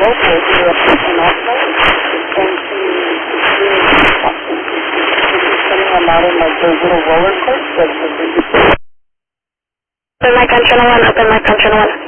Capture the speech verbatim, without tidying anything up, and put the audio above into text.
will be an offline. It's going to be really awesome. This is setting them out in like those little roller coasters. Open mic on channel one, open mic on channel one.